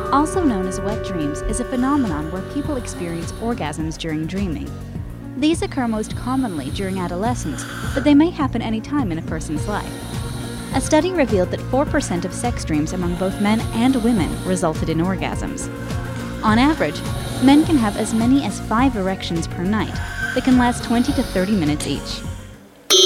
Also known as wet dreams, is a phenomenon where people experience orgasms during dreaming. These occur most commonly during adolescence, but they may happen any time in a person's life. A study revealed that 4% of sex dreams among both men and women resulted in orgasms. On average, men can have as many as 5 erections per night that can last 20 to 30 minutes each.